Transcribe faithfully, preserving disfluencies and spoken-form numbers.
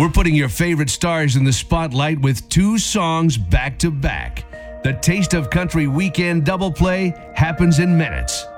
We're putting your favorite stars in the spotlight with two songs back to back. The Taste of Country Weekend Double Play happens in minutes.